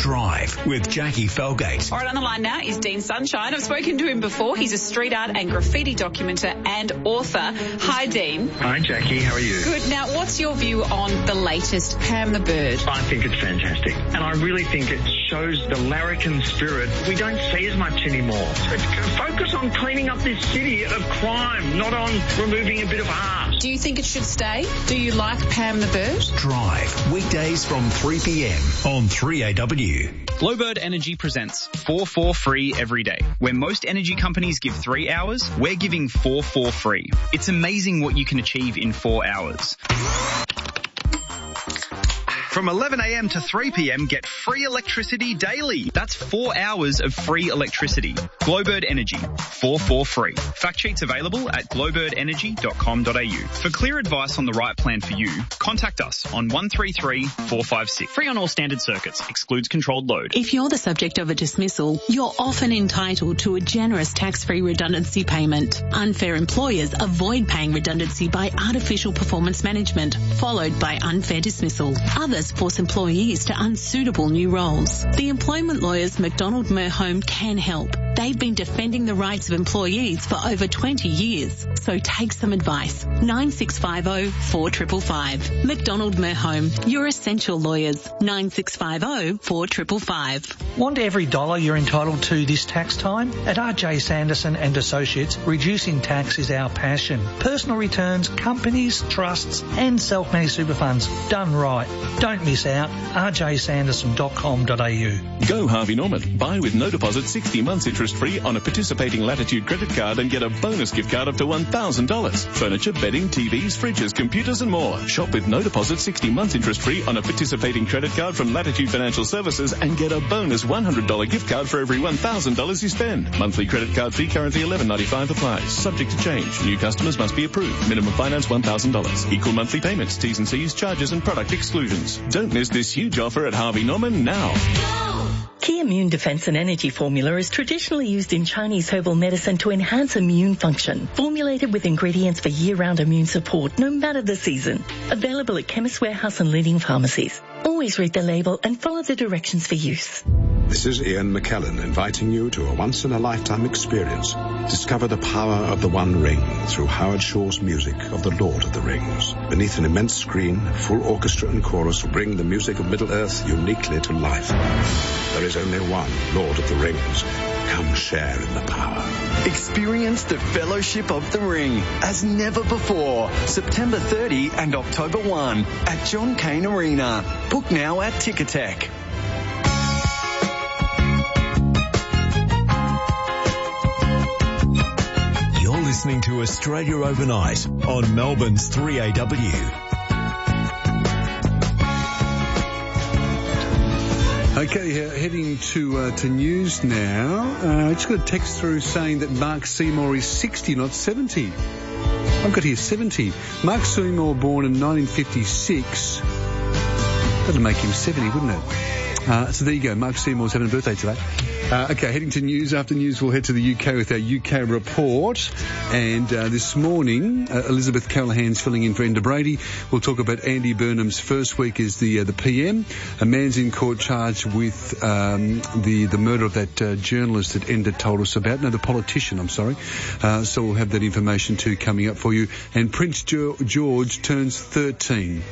Drive with Jackie Felgate. All right, on the line now is Dean Sunshine. I've spoken to him before. He's a street art and graffiti documenter and author. Hi, Dean. Hi, Jackie. How are you? Good. Now, what's your view on the latest Pam the Bird? I think it's fantastic. And I really think it shows the larrikin spirit we don't see as much anymore. Focus on cleaning up this city of crime, not on removing a bit of art. Do you think it should stay? Do you like Pam the Bird? Drive, weekdays from 3 p.m. on 3AW. Glowbird Energy presents 4 free every day. Where most energy companies give 3 hours, we're giving 4 free. It's amazing what you can achieve in 4 hours. From 11 a.m. to 3 p.m, get free electricity daily. That's 4 hours of free electricity. Glowbird Energy, 4 free. Fact sheets available at glowbirdenergy.com.au. For clear advice on the right plan for you, contact us on 133 456. Free on all standard circuits. Excludes controlled load. If you're the subject of a dismissal, you're often entitled to a generous tax-free redundancy payment. Unfair employers avoid paying redundancy by artificial performance management, followed by unfair dismissal. Others force employees to unsuitable new roles. The employment lawyers McDonald Merhome can help. They've been defending the rights of employees for over 20 years. So take some advice. 9650 4555. McDonald Merhome, your essential lawyers. 9650 4555. Want every dollar you're entitled to this tax time? At R.J. Sanderson and Associates, reducing tax is our passion. Personal returns, companies, trusts and self-managed super funds. Done right. Don't miss out. rjsanderson.com.au. Go Harvey Norman. Buy with no deposit 60 months interest-free on a participating Latitude credit card and get a bonus gift card up to $1,000. Furniture, bedding, TVs, fridges, computers and more. Shop with no deposit 60 months interest-free on a participating credit card from Latitude Financial Services and get a bonus $100 gift card for every $1,000 you spend. Monthly credit card fee currently $11.95 applies. Subject to change. New customers must be approved. Minimum finance $1,000. Equal monthly payments, T's and C's, charges and product exclusions. Don't miss this huge offer at Harvey Norman now. Key Immune Defense and Energy Formula is traditionally used in Chinese herbal medicine to enhance immune function. Formulated with ingredients for year-round immune support, no matter the season. Available at Chemist Warehouse and leading pharmacies. Always read the label and follow the directions for use. This is Ian McKellen inviting you to a once-in-a-lifetime experience. Discover the power of the One Ring through Howard Shaw's music of The Lord of the Rings. Beneath an immense screen, full orchestra and chorus will bring the music of Middle-earth uniquely to life. There is only one Lord of the Rings. Come share in the power. Experience the Fellowship of the Ring as never before. September 30 and October 1 at John Cain Arena. Book now at Ticketek. You're listening to Australia Overnight on Melbourne's 3AW. Okay, heading to news now. I just got a text through saying that Mark Seymour is 60, not 70. I've got here 70. Mark Seymour born in 1956. That'd make him 70, wouldn't it? So there you go. Mark Seymour's having a birthday today. Okay, heading to news. After news, we'll head to the UK with our UK report. And this morning, Elizabeth Callahan's filling in for Enda Brady. We'll talk about Andy Burnham's first week as the PM. A man's in court charged with the murder of that journalist that Enda told us about. No, the politician, I'm sorry. So we'll have that information too coming up for you. And Prince George turns 13.